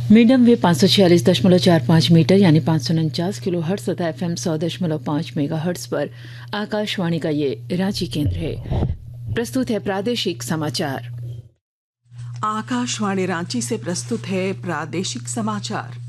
Medium वे 546.45 metre यानी 549 kilo hertz तथा FM 100.5 mega hertz पर आकाशवाणी का ये रांची केंद्र है। प्रस्तुत है प्रादेशिक समाचार। आकाशवाणी रांची से प्रस्तुत है प्रादेशिक समाचार।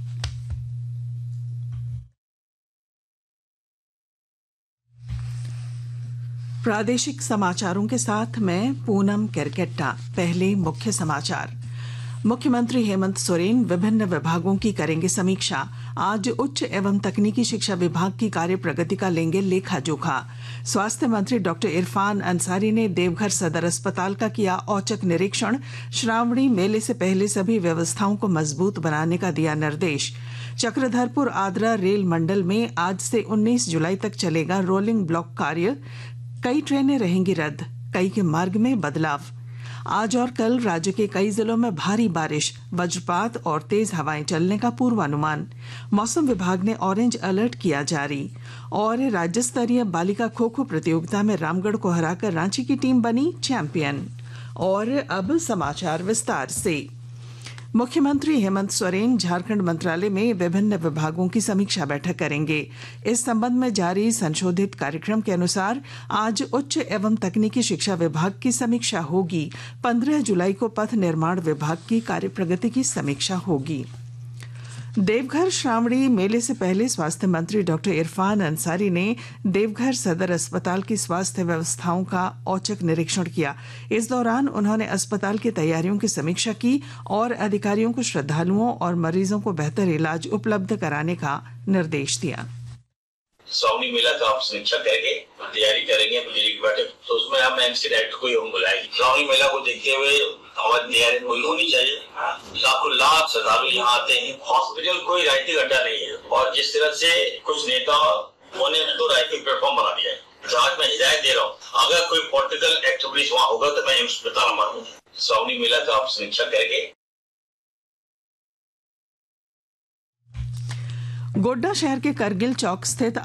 प्रादेशिक समाचारों के साथ मैं पूनम केरकेट्टा। पहले मुख्य समाचार। मुख्यमंत्री हेमंत सोरेन विभिन्न विभागों की करेंगे समीक्षा। आज उच्च एवं तकनीकी शिक्षा विभाग की कार्य प्रगति का लेंगे लेखा जोखा। स्वास्थ्य मंत्री डॉक्टर इरफान अंसारी ने देवघर सदर अस्पताल का किया औचक निरीक्षण। श्रावणी मेले से पहले सभी व्यवस्थाओं को मजबूत बनाने का दिया निर्देश। चक्रधरपुर आद्रा रेल मंडल में आज से 19 जुलाई तक चलेगा रोलिंग ब्लॉक कार्य। कई ट्रेनें रहेंगी रद्द, कई के मार्ग में बदलाव। आज और कल राज्य के कई जिलों में भारी बारिश, वज्रपात और तेज हवाएं चलने का पूर्वानुमान। मौसम विभाग ने ऑरेंज अलर्ट किया जारी। और राज्य स्तरीय बालिका खो खो प्रतियोगिता में रामगढ़ को हराकर रांची की टीम बनी चैंपियन। और अब समाचार विस्तार से। मुख्यमंत्री हेमंत सोरेन झारखंड मंत्रालय में विभिन्न विभागों की समीक्षा बैठक करेंगे। इस संबंध में जारी संशोधित कार्यक्रम के अनुसार आज उच्च एवं तकनीकी शिक्षा विभाग की समीक्षा होगी। 15 जुलाई को पथ निर्माण विभाग की कार्य प्रगति की समीक्षा होगी। देवघर श्रावणी मेले से पहले स्वास्थ्य मंत्री डॉक्टर इरफान अंसारी ने देवघर सदर अस्पताल की स्वास्थ्य व्यवस्थाओं का औचक निरीक्षण किया। इस दौरान उन्होंने अस्पताल की तैयारियों की समीक्षा की और अधिकारियों को श्रद्धालुओं और मरीजों को बेहतर इलाज उपलब्ध कराने का निर्देश दिया। श्रावणी मेला का आप समीक्षा करेंगे, तैयारी करेंगे की बैठक, तो उसमें हम एमसी डायरेक्टर को हम बुलाएंगे। श्रावणी मेला को देखते हुए हमारी तैयारी पूरी होनी चाहिए। लाखों लाख श्रद्धालु यहाँ आते हैं। हॉस्पिटल कोई राजनीतिक अड्डा नहीं है और जिस तरह से कुछ नेताओं ने तो राजनीतिक प्लेटफॉर्म बना दिया है। आज मैं हिदायत दे रहा हूँ, अगर कोई पॉलिटिकल एक्टिविटीज वहाँ होगा तो मैं उसमें ताला मारूंगा। श्रावणी मेला का आप समीक्षा करेंगे। गोड्डा शहर के करगिल चौक स्थित